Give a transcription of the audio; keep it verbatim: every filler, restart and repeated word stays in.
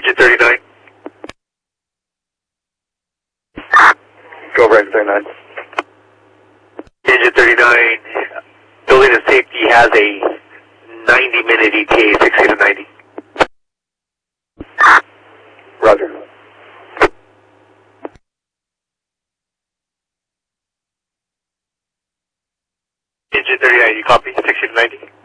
Engine thirty-nine. Go over engine thirty-nine. Engine thirty-nine, building and safety has a ninety minute E T A, sixty to ninety. Roger. Engine thirty-nine, you copy, sixty to ninety?